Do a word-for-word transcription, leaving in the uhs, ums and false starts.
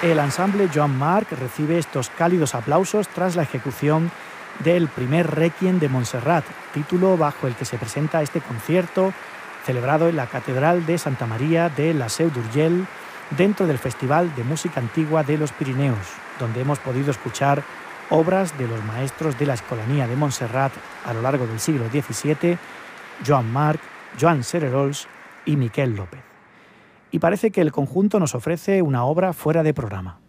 El ensamble Joan Marc recibe estos cálidos aplausos tras la ejecución del primer Requiem de Montserrat, título bajo el que se presenta este concierto celebrado en la Catedral de Santa María de la Seu d'Urgell dentro del Festival de Música Antigua de los Pirineos, donde hemos podido escuchar obras de los maestros de la Escolanía de Montserrat a lo largo del siglo diecisiete, Joan Marc, Joan Cererols y Miquel López. Y parece que el conjunto nos ofrece una obra fuera de programa.